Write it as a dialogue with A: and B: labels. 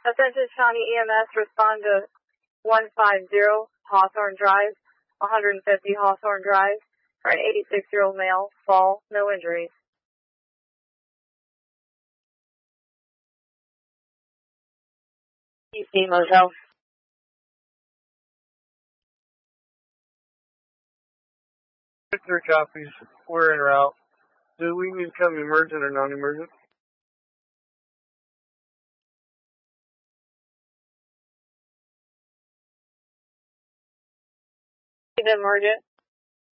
A: Attention Shawnee EMS, respond to 150 Hawthorne Drive, 150 Hawthorne Drive, for an 86-year-old male, fall, no injuries. EC Motel.
B: Three copies. We're en route. Do we need to come emergent or non-emergent?
A: Emergent.